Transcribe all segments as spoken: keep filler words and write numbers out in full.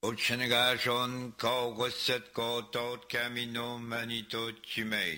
Ochengashon Kogosset Kotot Camino Manito Chimate.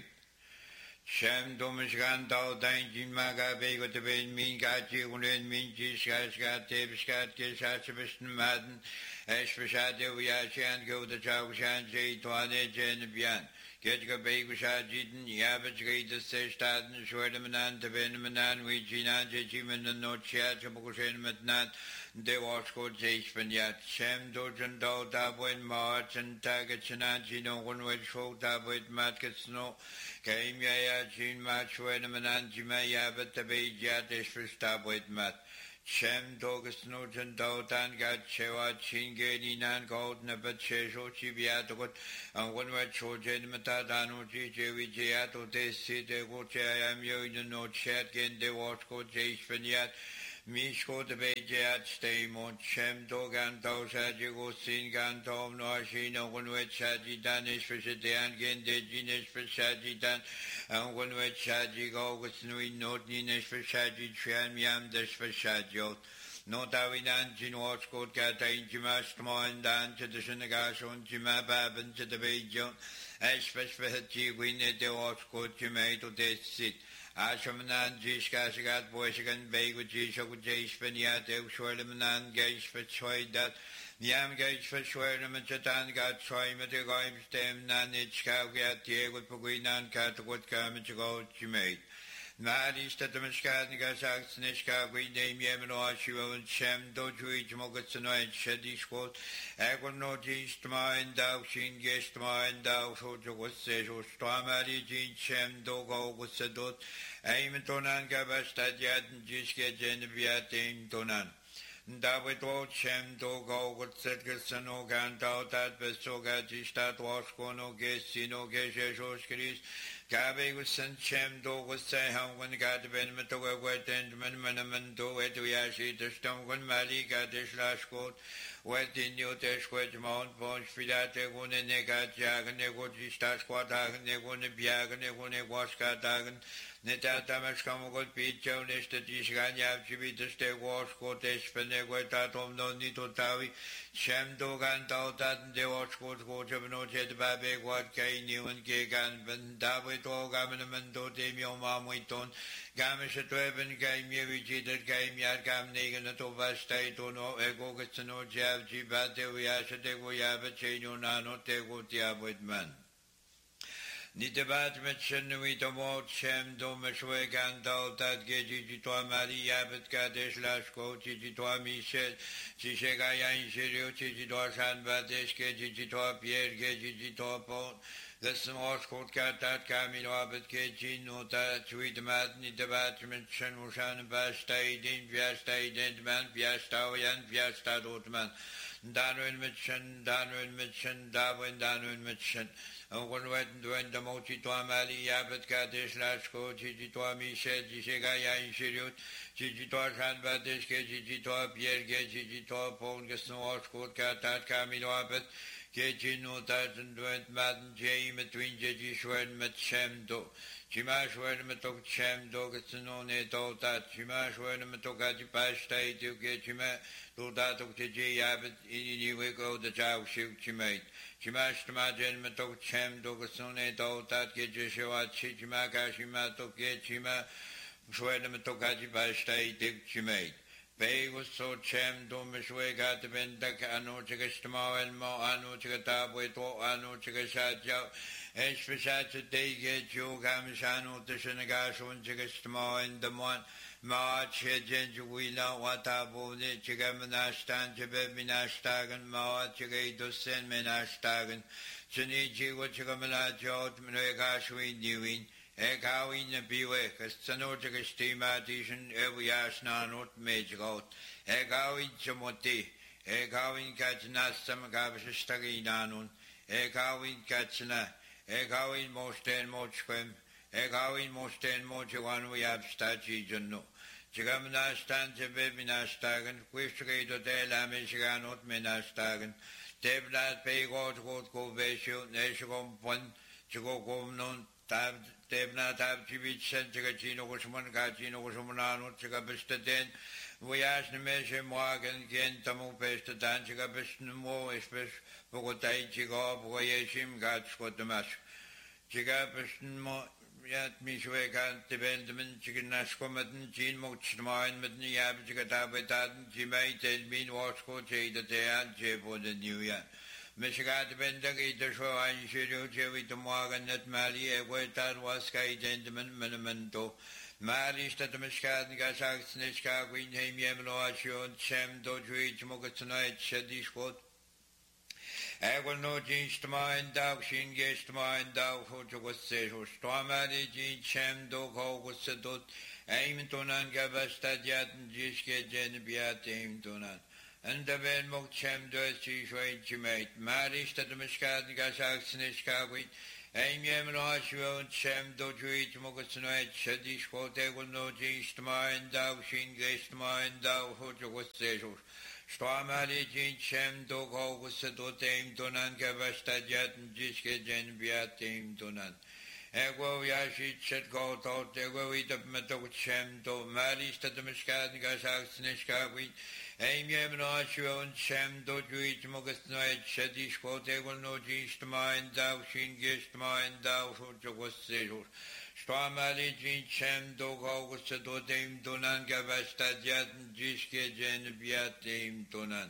Shem Domishgan Tao Danjin Maga Bego to Ben Min Gachi Unen Minchi Shaskat Tebskat Keshatshabishan Madden Eshpashade Uyashi and Go the Chaushan Jay Tuane Jen Bian. Getga Begushajitan Yabach Gate Seshtaten Shwedamanan to Benamanan Wijinan Jiman and No Chat Chabukushen Matnat. De Washko Jayspanyat, Shem Dojan Do Dabwin March and Tagachanaji no one will show Dabwit Matkasno, came Yayachin Match Wenamanan Jimaya, but the Bejat is for Stabwit Mat. Shem Dogus Nojan Dotan got Chewa Chingedi Nan Gold Nabat Chesho Chibiatot, and one word show Jedmatadano Jiji Jato de Site Gochayam Yo no chat gen de Washko Jayspanyat. Mishko the Bejat stay mon Shem Dogan Dosajigo Singan Tom Noashino, one with Shajidan is for Shadian Gen de Genish for Shajidan, and one with Shajigo with Nui Not Ninesh for Shaji Trian Yam Desh for Shajot. Not Avinan Jinwatchko Kata in Jimastmo and Dan to the Shenagashon Jimabab to the Bejon, as for Haji Winnet de Watchko Jimay to this sit. Ashamanan Jishkashagat Boyshagan Begu Jishok Jayspanyat Shwerlamanan Gage for Choy Yam Gage for Shwerlamachatan got Troy Metagoim Stem Nanich Kagat Diego Puguinan Katagut Kamachago Jimate. Maris Tatamashkat Gasak Snishka, we name Yemino Ashivo and Shem Dojuich Mogatsano and Shedishkot, Agono Jistma and Dao Shin Gestma and Dao Sojo was Sejo, Stramari Jin Shem Dogo was Sedot, Aimtonan Gabastadiat and Jiske Geneviat Aim Tonan. David Shem Dogo would set Gessano Gantao that Besoga Gistat Washkono Gessino Geshosh Chris. Gabe was sent Shem Do was say how when God Ben Metoga wet and Manman do it to Yashi the stone when Mali got the slash coat, wet in New Teshquet Mount Ponch Filate Gune Negat Jag and Negoji Star Squad Negone Biag and Negone Washka Dagan, Netatamas Kamogol Picho, Nesta Tishganya, Chibi the Stay Wash Cotesh Peneguetatom no Nito Tavi, Shem Dogan Tautat, the Wash Coat Coach of No Jet Babe, what Kay New and Gagan, Ben David. Gamanamento Demio Mamuiton, Gamish Tweben Game Yevichi that Game Yad Gam Negan at Ovastate or no Ego Gatsano Jav Jibate Viasha Tego Yaba Cheno Nano Tego Tiabit Man. Nitabat Metchenwito Mot Shem Domashwe Gandal Tat Geji Toa Mari Yabet Kadesh Lashko, Chitoa Michel, Chishagayan Shirio, Chitoa San Badesh, Gejitoa Pierre, Gejitoa Pont. The small court cat that Camilo Abbott Kejin, no that with Matni the Batman, Shanushan, Bastade, Viastade, Man, Viastawian, Viastad Otman, Danwin Mitchen, Danwin Mitchen, Darwin, Danwin Mitchen, and one went when the Moti to Amali, Abbott Kadish, Lashko, Chititoa Michel, Jishigaya in Shirut, Chititoa Shan Badish, Chititoa Pierre, Chititoa Pong, the small court cat that Camilo Abbott. Kejino Tarzan went Madden Jay between Jejishwern met Shem Do. Chimashwern metok Shem Do gets no neto that Chimashwern metokaji pashtai to get Chima to that of the Jay Abbott in the way go the Chow Shiv Chimate. Chimash Majan metok Shem Do gets no neto that get Jeshua Chichimaka Shimato get Chima Shwern metokaji pashtai to Chimate. Pay was so Chem Domishwe got the Bendak Ano Chikastamo and Mo Ano Chikatabwe to Ano Chikashaja, Eshpashat they get you Gamishano to Shenagashon Chikastamo and the one March Hedge Willa Watabo Chigamanashtan Chibeminashtagan Mawa Chigay Sen Menashtagan Chinichi Wachigamala Jot Mregashwin Newin. Ekawin the Biwe, Castanoja Stimation, Eviashna, not Majgot, Ekawin Chamoti, Ekawin Katnasam Gabashtaginanun, Ekawin Katsna, Ekawin Mosten Mochquem, Ekawin Mosten Mochawan, we have Stachi Juno. Chigamanastan, Jebinastagan, Quishtrade Hotel, Amishiganot Menastagan, Teblat Paygot, Got Goveshu, Neshagom Pon, Chigogom non. Tebna Tab Chivich, Chigachino, Gosman, Gachino, Gosmanano, Chigabestaden, voyage ne me chez moi, qu'un tamo peste dans, je gabes ne mo, espèce, pour taille, je gab, voyez, jim, gâte, scott de match. Je gabes ne mo, yat, mi joué, quand te bendemen, je gnash comme un jean, mo, chmain, met ni ab, je gatabetan, je may tell me, wash, co, jay, the day, and jay, for the new year. Mishigat Bendagi the show and Shiru Jewi to Morgan at Mali, a way that was Sky Gentleman Minamento. Mali stat the Miskat, Gasak, Snishka, Green Hame Yemlo, Ashon, Shem, Dodrich, Mogatonight, Shadish Quote. I will know Jinch to mine, Dog, Shin, Gesh to mine, Dog, who was said, who Stormadi, Jin, Shem, Dog, Ho, was the dot, Aim to Nan Gabastadiat, and Jishke, Jen, Biat, Aim to Nan. And the Ben Mokchem does she showed she made. Marish to the Miskat, Gasak, Snishkawi, Aim Yemlo, Ashon, Shem, Dodrich, Mogatonight, Shadish Quote, I will know Jinch to mine, Dog, Shin, Gesh to mine, Dog, who was said, Stormali Jin Shem Dog August Dotem Donan Gavastadiat and Jiske Jen Biatim Donan. Ego Yashi Chet go out, Ego eat up Metal Shem Do Maris to the Miskat Gasak Snishkawi, Aim Yemno and Shem Do Juit Mogus Noit Shedish Quote, Ego no Jish to mine, Thou Shin Gish to mine, Thou who was Sejur. Stormali Jin Shem Dog August Dotem Donan Gavastadiat and Jiske Jen Biatim Donan.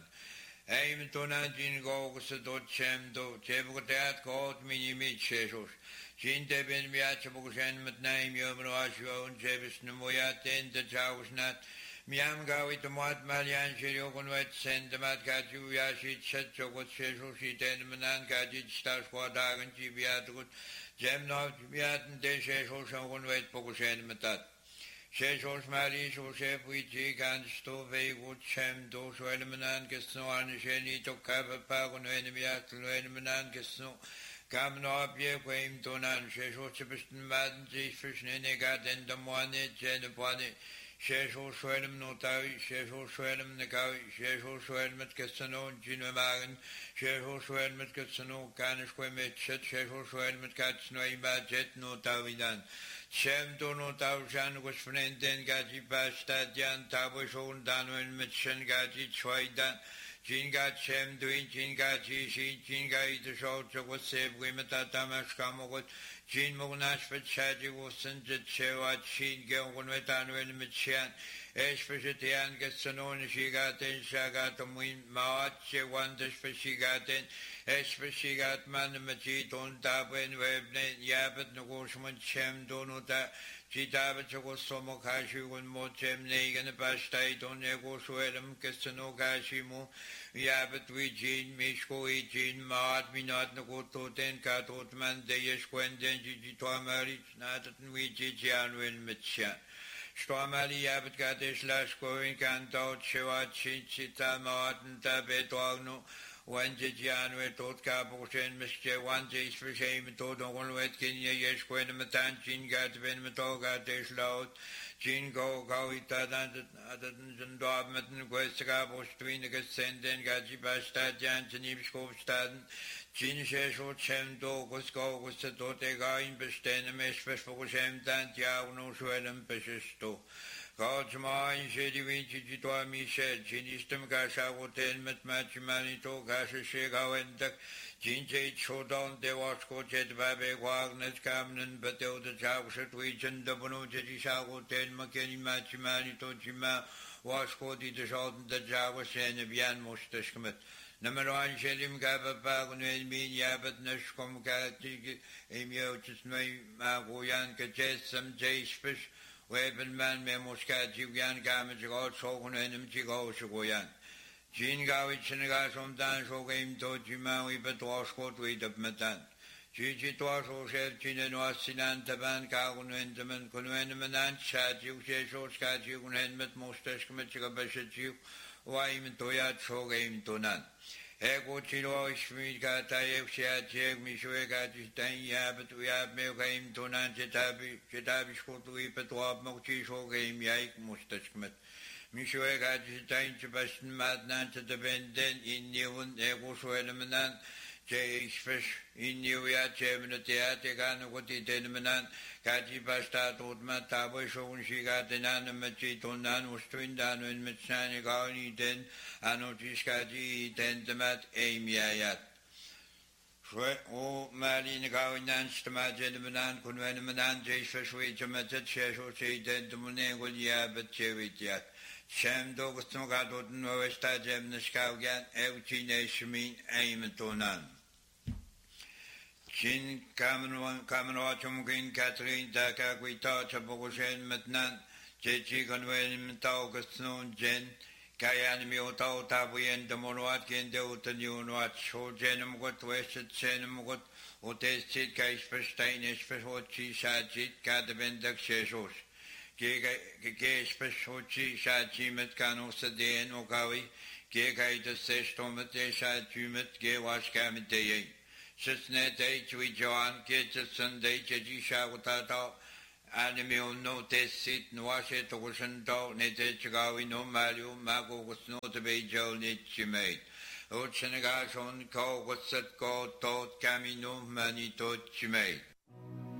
Aim Donan Jin August Dot Shem Do Chebutat called Minimi Cheshus. Jin Debin Miachabushan mit name Yomroasho and Jebis Nemoyat in the Chausnat. Miam Gawi to Mat Malian Shirokon Wet send the Matkaju Yashi Chetchokot Sheshushi Tenmanan Gajit Stars Quadagan Jibiatukut. Jem no Biat and De Sheshoshan Wet Pokushan Matat. Sheshos Mari Shosef Wichi and Stove would Shem Do Swelmanan Kesno and Sheni to Kaba Pagon Enemiat Luenmanan Kesno. Kam no Pie Quaim Donan Sheshosipustan Madan Jish Negat and the Moine Jenapani. Shesho Swellum Notavi, Shesho Swellum Nagawi, Shesho Swellum at Cassano, Ginomagan, Shesho Swellum at Cassano, Canishquemet, Shesho Swellum at Catsno, Bajet Notavidan. Shem do Notavishan was friend then Gaji Bastadian, Tabushon, Danwin, Mitchen Gaji, Chwaidan, Jingat Shem doing Jingaji, Shi, Jingai, the short was saved, Wimata Tamashkamogot. Jin Mognash for Chaji was sent to Chewa, Chin, Gilwan with Anwin Michian, Eshpeshitian gets an own she got in Shagatum Win, Maache wonders for she got in, Eshpeshigat Man, Majiton, Tabin, Webnet, Yabet, Nogosman, Chem, Donota, Chitabacho, Somokashi, and Mochem, Negan, Pastai, Don Ego, Swellum, Cassano Gashimu, Yabet, Wijin, Mishko, Ijin, Maat, Minat, Nogoto, Ten Katotman, Deyesh, Quenden, Jitoamari, Natat, Wijian, Win Mitchan. Stormali Yabet Gadish Lashko, in Canto, Chewa, Chinchita, Martin, Tabet, Ogno. One Jijan with Tot Caposhen, Mister One Jis for shame, Tot on Wet Kenya, Yes, Queen Matan, Jin Gat, Ben Matoga, Dish Loud, Jin Go, Gawita, and Dobmetan, Questacabo, Stream, the Gascendant, Gaji Bastad, Jansen, Ibskopstaden, Jin Shesho, Chem, Dogos, Go, was the Dotega in Besten, Mesh for Shem, Tantia, no Swellum, Peshisto. God's mind, Shady Vinci, Jitoa Michel, Jinistum Gasha, Hotel, Met Machimanito, Gasha Shega, and Duck, Jinjay, Chodon, De Wasco, Jet Babe, Wagner, Camden, Batel, the Chowshat, Region, Dabano, Jedisha, Hotel, McKinney, Machimanito, Jima, Wasco, the Shot, the Java, Senebian, Mostashkamet. Number one, Shelim Gaba Pagan, Mean Yabat, Nashkom, Galatig, Emio, Chismay, Magoyan, Kajet, some Jay Fish. Weapon man Memoska, Jigan Gamage, God, Sogan, and Chigo, Shogoyan. Jin Gavich and Gasom Dan Shogame to Jimawi, but was caught with the Matan. Gigi Twaso said Chin and Wasinan Taban, Kagun, and the Man, Kunuenman, Chat, you say, Skat, you can met most Eskimicha Bashet you, why even Toyat Shogame to none. Ego Chilo, Shmika, Tayev, Shad, Mishuega, Tanya, but we have milk game to Nanjetabi, Jetabish, Kotu, Petuab, Mochi, Shogame, Yaik, Mustachmet. Mishuega, Tain, Sebastian, Madnan, to the Benden, in Newon, Ego Swellamanan, Jeisfish in Yuya Chemnatia Teganuti Denmanan, Kaji Pasta Totma Tabo Shon Shigatinan Machitonan was Twindan and Mitsani Gani Den, Anotiskaji Tendamat Amiayat. O Malin Gawinan Stamajan Kunwanaman Jeisfish which a method Shesho say Dentamune will Yabat Chevitia. Sham Dogstogadot Novesta Jemnaskaugan, Evchi Nashmin Aimatonan. Chin Kamanwachum Green Catherine Daka Guita Chabogoshen Matnan, Chechi Conwen Taugasnon Jen, Kayan Mioto Tabuyan, the Monwatkin, the Utanunwat, Show Jenum got Wested Senum got, Utestit Kaispestein, Espeshochi, Sajit, Katabendak Sheshos, Gespeshochi, Shachi Metkano Sadean Okawi, Gekai the Sestomet, Shachumet, Gewashkamite. Sisnet H. We Joan, Kitchen Sunday, Cheji Shagutato, Animal no test sit, Nwashet, Oceanto, Nete Chagawi, no Malu, Mago was not to be Joe Nitchimate. Oceanagas on call was set called Tot Camino Manito Chimate.